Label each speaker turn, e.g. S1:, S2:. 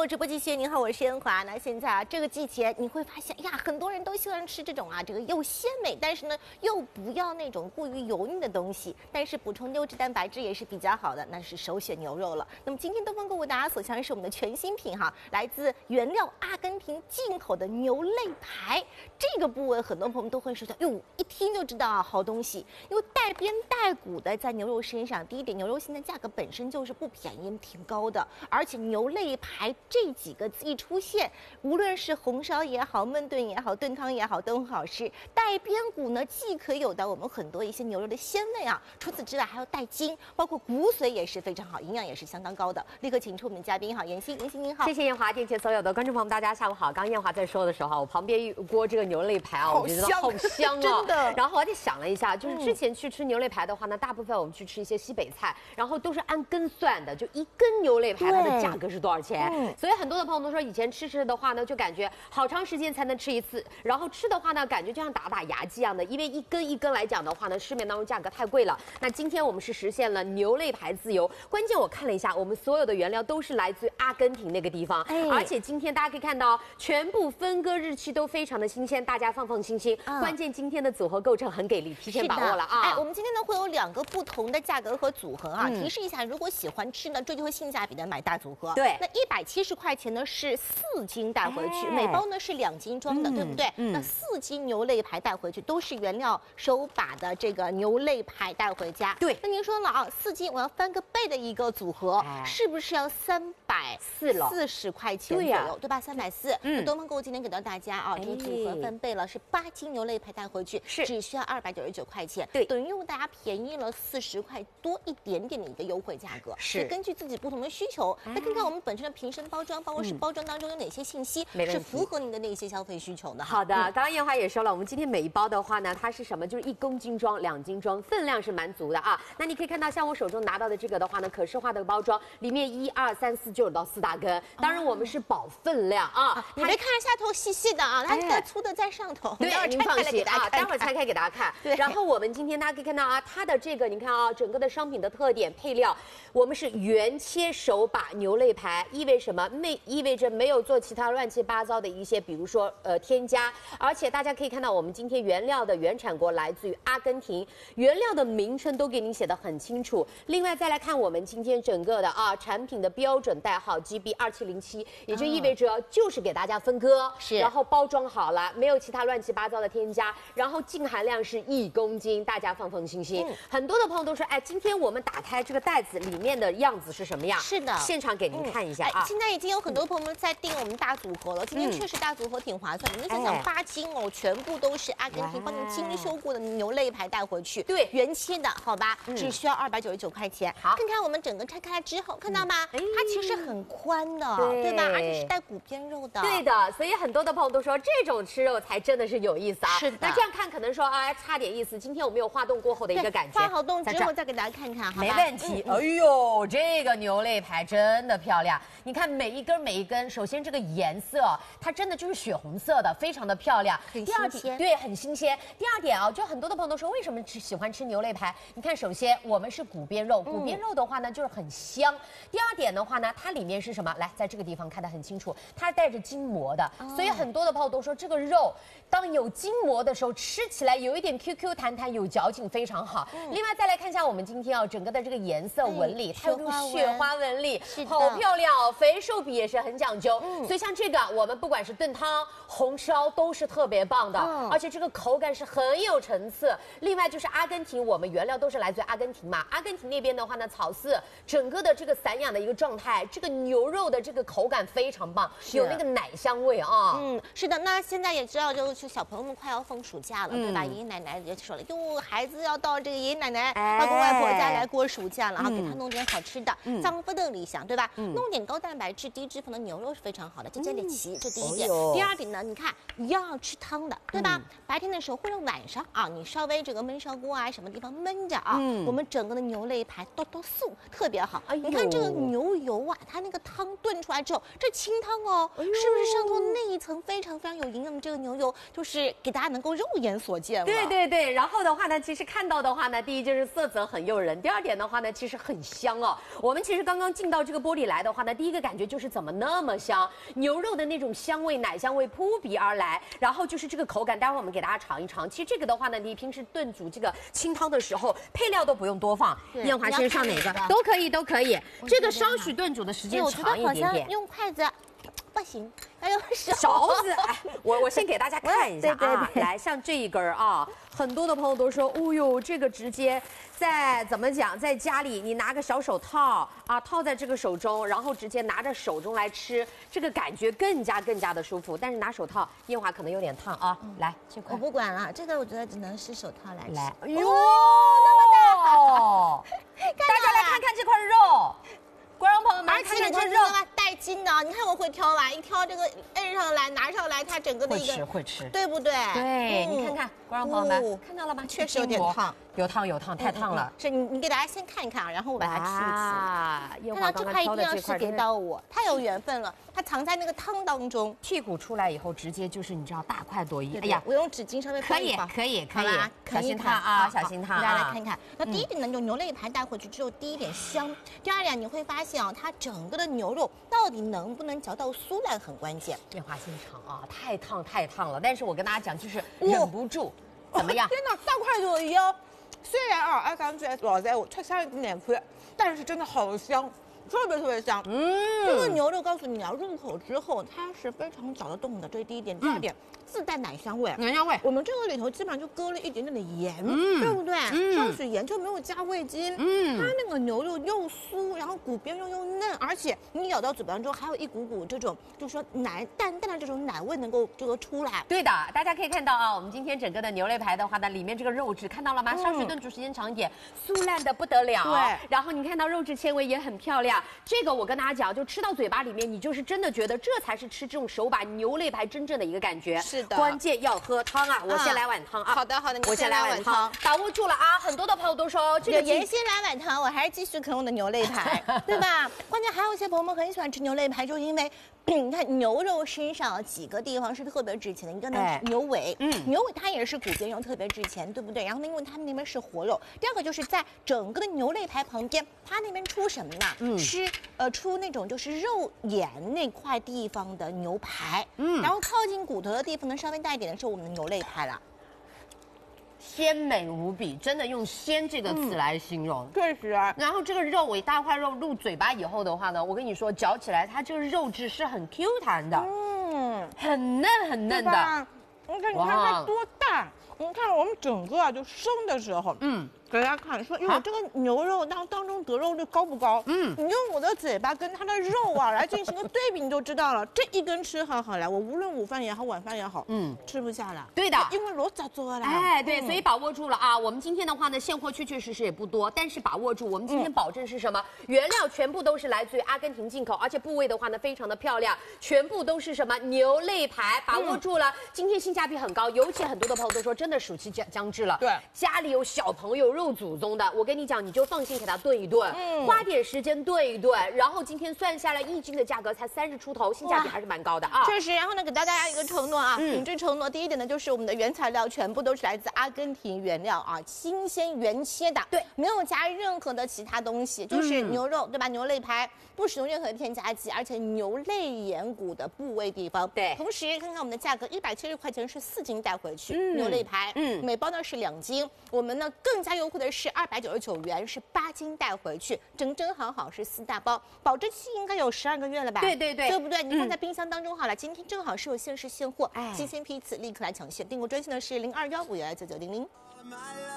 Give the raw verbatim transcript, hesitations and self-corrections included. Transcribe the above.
S1: 喽，直播继续。您好，我是燕华。那现在啊，这个季节你会发现，呀，很多人都喜欢吃这种啊，这个又鲜美，但是呢又不要那种过于油腻的东西，但是补充优质蛋白质也是比较好的，那是首选牛肉了。那么今天东方购物大家所相是我们的全新品哈，来自原料阿根廷进口的牛肋排。这个部位很多朋友们都会说，哟，一听就知道啊，好东西，因为带边带骨的在牛肉身上，第一点，牛肉现在价格本身就是不便宜，挺高的，而且牛肋排这几个字一出现，无论是红烧也好，焖炖也好，炖汤也好，都很好吃。带边骨呢，既可以有到我们很多一些牛肉的鲜味啊，除此之外还有带筋，包括骨髓也是非常好，营养也是相当高的。立刻请出我们的嘉宾哈，妍希，妍希您好。
S2: 谢谢燕华，电前所有的观众朋友们，大家下午好。刚燕华在说的时候，我旁边一锅这个牛肋排啊，我觉得好香啊，
S1: 真的。
S2: 然后我就想了一下，就是之前去吃牛肋排的话呢，大部分我们去吃一些西北菜，然后都是按根算的，就一根牛肋排它的价格是多少钱？嗯、所以很多的朋友都说，以前吃吃的话呢，就感觉好长时间才能吃一次，然后吃的话呢，感觉就像打打牙祭一样的，因为一根一根来讲的话呢，市面当中价格太贵了。那今天我们是实现了牛肋排自由，关键我看了一下，我们所有的原料都是来自于阿根廷那个地方，哎、而且今天大家可以看到，全部分割日期都非常的新鲜，大家放放心心。嗯、关键今天的组合构成很给力，提前把握了啊！
S1: 哎，我们今天呢会有两个不同的价格和组合啊，嗯、提示一下，如果喜欢吃呢，追求性价比的买大组合。
S2: 对，
S1: 那一百七十块钱呢是四斤带回去，哎、每包呢是两斤装的，嗯、对不对？嗯、那四斤牛肋排带回去都是原料手把的这个牛肋排带回家。
S2: 对，
S1: 那您说了啊，四斤我要翻个倍的一个组合，哎、是不是要三百
S2: 四了
S1: 四十块钱左右？对呀，对吧？三百四。嗯，那东方购物今天给到大家啊，这个组合翻倍了，是八斤牛肋排带回去，
S2: 是
S1: 只需要二百九十九块钱。
S2: 对，
S1: 等于用大家便宜了四十块多一点点的一个优惠价格。
S2: 是
S1: 根据自己不同的需求，那看看我们本身的瓶身包装，包括是包装当中有哪些信息是符合您的那些消费需求的。
S2: 好的，刚刚燕华也说了，我们今天每一包的话呢，它是什么？就是一公斤装、两斤装，分量是蛮足的啊。那你可以看到，像我手中拿到的这个的话呢，可视化的包装，里面一二三四就有到四大根。当然我们是保分量啊，
S1: 你别看着下头细细的啊，它这个粗的在上头。
S2: 对，您放心啊，待会儿拆开给大家看。对，然后我们今天大家可以看到啊，它的这个你看啊，整个的商品的特点配料，我们是原切手把牛肋排，意味什么？没意味着没有做其他乱七八糟的一些，比如说呃添加，而且大家可以看到我们今天原料的原产国来自于阿根廷，原料的名称都给您写得很清楚。另外再来看我们今天整个的啊产品的标准代号 G B 二七零七，也就意味着就是给大家分割，
S1: 是，
S2: 然后包装好了，没有其他乱七八糟的添加，然后净含量是一公斤，大家放放心心。嗯、很多的朋友都说，哎，今天我们打开这个袋子里面的样子是什么样？
S1: 是的，
S2: 现场给您看一下啊。
S1: 嗯哎、现在已经有很多朋友们在订我们大组合了，今天确实大组合挺划算的。您、嗯、想想，八斤哦，全部都是阿根廷帮您精修过的牛肋排带回去，
S2: 对，
S1: 原切的，好吧，嗯、只需要二百九十九块钱。
S2: 好，
S1: 看看我们整个拆开之后，看到吗？嗯、它其实很宽的，对, 对吧？而且是带骨边肉的。
S2: 对的，所以很多的朋友都说，这种吃肉才真的是有意思啊。
S1: 是的。
S2: 那这样看可能说啊，差点意思。今天我们有化冻过后的一个感觉，
S1: 化好冻之后再给大家看看，好吧？
S2: 没问题。嗯、哎呦，这个牛肋排真的漂亮。你看每一根每一根，首先这个颜色，它真的就是血红色的，非常的漂亮。
S1: 很
S2: 第二点，对，很新鲜。第二点啊，就很多的朋友都说，为什么吃喜欢吃牛肋排？你看，首先我们是骨边肉，骨边肉的话呢，就是很香。嗯、第二点的话呢，它里面是什么？来，在这个地方看得很清楚，它是带着筋膜的，哦、所以很多的朋友都说，这个肉当有筋膜的时候，吃起来有一点 Q Q 弹弹，有嚼劲，非常好。嗯、另外再来看一下我们今天啊，整个的这个颜色纹理，嗯、它有这种雪花纹理，好漂亮哦，肥瘦比也是很讲究。嗯、所以像这个，我们不管是炖汤、红烧都是特别棒的，嗯、而且这个口感是很有层次。另外就是阿根廷，我们原料都是来自于阿根廷嘛，阿根廷那边的话呢，草饲整个的这个散养的一个状态，这个牛肉的这个口感非常棒，有那个奶香味啊。
S1: 嗯，是的。那现在也知道，就是小朋友们快要放暑假了，嗯、对吧？爷爷奶奶也说了，哟，孩子要到这个爷爷奶奶、外公外婆家来过暑假了啊，嗯、给他弄点好吃的，脏不的理想，对吧？嗯、弄点高蛋白质、低脂肪的牛肉是非常好的，就加点齐，这第一点。哦、第二点呢，你看一样要吃汤的，对吧？嗯、白天的时候或者晚上啊，你稍微这个焖烧锅啊，什么地方焖着啊，嗯、我们整个的牛肋排都都素，特别好。哎、你看这个牛油啊，它它那个汤炖出来之后，这清汤哦，哎、是不是上头那一层非常非常有营养的这个牛油，就是给大家能够肉眼所见了。
S2: 对对对，然后的话呢，其实看到的话呢，第一就是色泽很诱人，第二点的话呢，其实很香哦。我们其实刚刚进到这个锅里来的话呢，第一个感觉就是怎么那么香，牛肉的那种香味、奶香味扑鼻而来，然后就是这个口感，待会儿我们给大家尝一尝。其实这个的话呢，你平时炖煮这个清汤的时候，配料都不用多放，艳华先上哪个都可以，都可以。这个稍许炖煮的时间长一点点，
S1: 用筷子。不行，要用勺
S2: 勺子。哎，我我先给大家看一下啊，对对对来，像这一根啊，很多的朋友都说，哦呦，这个直接在怎么讲，在家里你拿个小手套啊，套在这个手中，然后直接拿着手中来吃，这个感觉更加更加的舒服。但是拿手套，艳华可能有点烫啊。嗯、来，这块
S1: 我不管了，这个我觉得只能是手套来吃。
S2: 来，哎呦，那么大哦！大家来看看这块肉。观众朋友们，
S1: 而且你看这个带筋的，你看我会挑吧，一挑这个摁上来，拿上来，它整个的一个
S2: 会吃会吃，
S1: 对不对？
S2: 对，你看看，观众朋友们看到了吗？
S1: 确实有点烫，
S2: 有烫有烫，太烫了。
S1: 是你你给大家先看一看，然后我把它吃一吃。
S2: 啊，
S1: 看到这块一定要是给到我，太有缘分了，它藏在那个汤当中，
S2: 剔骨出来以后，直接就是你知道大快朵颐。哎呀，
S1: 我用纸巾稍微
S2: 可以可以可以，小心烫啊，小心烫。
S1: 大家来看看，那第一点呢，就牛肋排带回去之后，第一点香，第二点你会发现啊，它整个的牛肉到底能不能嚼到酥烂很关键。
S2: 艳华现场啊，太烫太烫了，但是我跟大家讲，就是忍不住，怎么样？
S3: 天哪，大快朵颐哦！虽然啊，阿刚最老在我出香一点点亏，但是真的好香，特别特别香。嗯，这个牛肉告诉你啊，入口之后它是非常嚼得动的，这是第一点。第二点，自带奶香味，
S2: 奶香味。
S3: 我们这个里头基本上就搁了一点点的盐，嗯，对不对？嗯，少许盐就没有加味精。嗯，它那个牛肉又酥，然后骨边肉又嫩，而且你咬到嘴巴之后还有一股股这种，就是说奶淡淡的这种奶味能够这个出来。
S2: 对的，大家可以看到啊，我们今天整个的牛肋排的话呢，里面这个肉质看到了吗？稍许炖煮时间长一点，酥烂的不得了。
S3: 对，
S2: 然后你看到肉质纤维也很漂亮。这个我跟大家讲，就吃到嘴巴里面，你就是真的觉得这才是吃这种手把牛肋排真正的一个感觉。
S1: 是的，
S2: 关键要喝汤啊！我先来碗汤啊。
S1: 好的好的，
S2: 我先来碗汤，把握住了啊！很多的朋友都说这个
S1: 盐先来碗汤，我还是继续啃我的牛肋排，对吧？关键还有一些朋友们很喜欢吃牛肋排，就因为你看牛肉身上几个地方是特别值钱的，一个呢是牛尾，嗯，牛尾它也是骨边肉特别值钱，对不对？然后呢，因为他们那边是活肉，第二个就是在整个的牛肋排旁边，它那边出什么呢？嗯，是呃出那种就是肉眼那块地方的牛排，嗯，然后靠近骨头的地方呢稍微大一点的是我们的牛肋排了。
S2: 鲜美无比，真的用鲜这个词来形容，
S3: 确实。
S2: 然后这个肉尾大块肉入嘴巴以后的话呢，我跟你说，嚼起来它这个肉质是很 Q 弹的，嗯，很嫩很嫩的。
S3: 你看，你看它多大？你看我们整个啊，就生的时候，嗯。给大家看，说，哟，这个牛肉当当中得肉率高不高？嗯，你用我的嘴巴跟它的肉啊来进行个对比，你就知道了。这一根吃好好来，我无论午饭也好，晚饭也好，嗯，吃不下了。
S2: 对的，
S3: 因为罗咋做了？
S2: 哎，对，所以把握住了啊。我们今天的话呢，现货确确实实也不多，但是把握住，我们今天保证是什么？原料全部都是来自于阿根廷进口，而且部位的话呢，非常的漂亮，全部都是什么牛肋排，把握住了。今天性价比很高，尤其很多的朋友都说，真的暑期将将至了，
S3: 对，
S2: 家里有小朋友肉祖宗的，我跟你讲，你就放心给他炖一炖，嗯，花点时间炖一炖，然后今天算下来一斤的价格才三十出头，性价比还是蛮高的啊。
S1: 确实，然后呢，给大家一个承诺啊，品质承诺。第一点呢，就是我们的原材料全部都是来自阿根廷原料啊，新鲜原切的，对，没有加任何的其他东西，就是牛肉，对吧？牛肋排不使用任何添加剂，而且牛肋眼骨的部位地方，对。同时看看我们的价格，一百七十块钱是四斤带回去，嗯、牛肋排，嗯，每包呢是两斤。我们呢更加优惠的是二百九十九元是八斤带回去，整整好好是四大包，保质期应该有十二个月了吧？
S2: 对对对，
S1: 对不对？你放在冰箱当中好了，今天正好是有限时现货，新鲜批次立刻来抢现，订购专线呢是零二幺五幺幺九九零零。